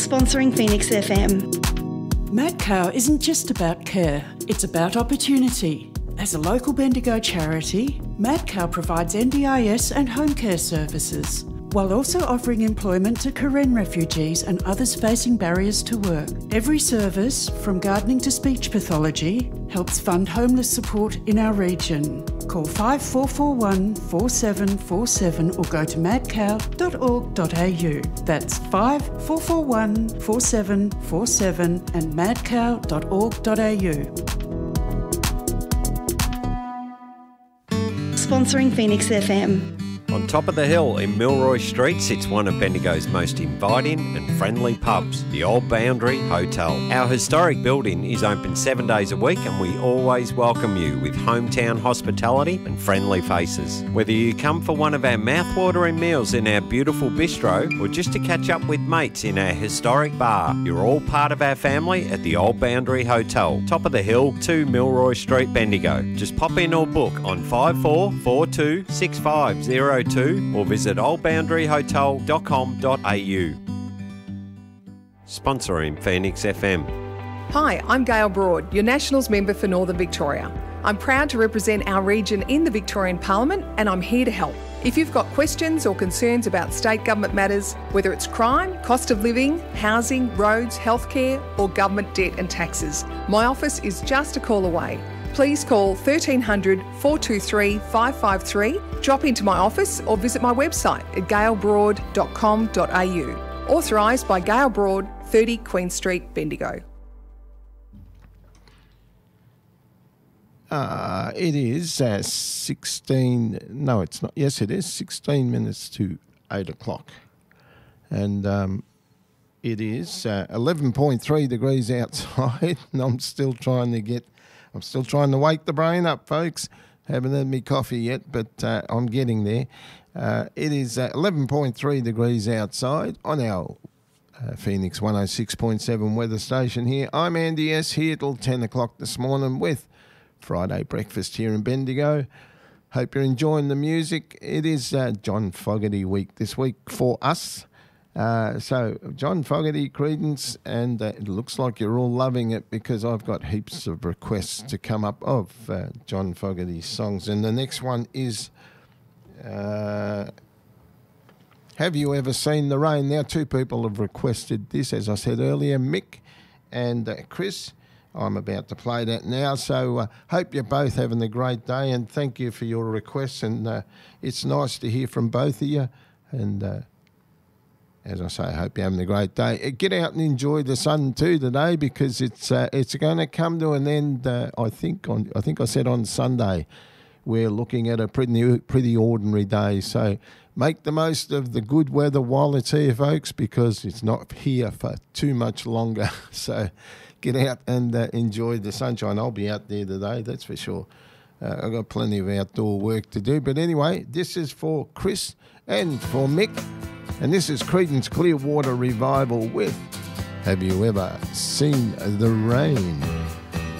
Sponsoring Phoenix FM. Madcow isn't just about care, it's about opportunity. As a local Bendigo charity, Madcow provides NDIS and home care services, while also offering employment to Karen refugees and others facing barriers to work. Every service, from gardening to speech pathology, helps fund homeless support in our region. Call 5441 4747 or go to madcow.org.au. That's 5441 4747 and madcow.org.au. Sponsoring Phoenix FM. On top of the hill in Milroy Street sits one of Bendigo's most inviting and friendly pubs, the Old Boundary Hotel. Our historic building is open 7 days a week and we always welcome you with hometown hospitality and friendly faces. Whether you come for one of our mouthwatering meals in our beautiful bistro or just to catch up with mates in our historic bar, you're all part of our family at the Old Boundary Hotel, top of the hill, 2 Milroy Street, Bendigo. Just pop in or book on 5442 6502 or visit oldboundaryhotel.com.au. Sponsoring Phoenix FM. Hi, I'm Gail Broad, your Nationals member for Northern Victoria. I'm proud to represent our region in the Victorian Parliament and I'm here to help. If you've got questions or concerns about state government matters, whether it's crime, cost of living, housing, roads, healthcare or government debt and taxes, my office is just a call away. Please call 1300 423 553, drop into my office or visit my website at gailbroad.com.au. Authorised by Gail Broad, 30 Queen Street, Bendigo. It is 16... No, it's not. Yes, it is 16 minutes to 8 o'clock. And it is 11.3 degrees outside and I'm still trying to wake the brain up, folks. Haven't had me coffee yet, but I'm getting there. It is 11.3 degrees outside on our Phoenix 106.7 weather station here. I'm Andy S. here till 10 o'clock this morning with Friday breakfast here in Bendigo. Hope you're enjoying the music. It is John Fogerty week this week for us. So John Fogerty, Creedence, and it looks like you're all loving it because I've got heaps of requests to come up of John Fogerty's songs. And the next one is Have You Ever Seen the Rain? Now, 2 people have requested this, as I said earlier, Mick and Chris. I'm about to play that now, so hope you're both having a great day and thank you for your requests. And it's nice to hear from both of you. And as I say, I hope you're having a great day. Get out and enjoy the sun too today because it's going to come to an end. I think I said on Sunday, we're looking at a pretty ordinary day. So make the most of the good weather while it's here, folks, because it's not here for too much longer. So get out and enjoy the sunshine. I'll be out there today, that's for sure. I've got plenty of outdoor work to do. But anyway, this is for Chris and for Mick. And this is Creedence Clearwater Revival with Have You Ever Seen the Rain?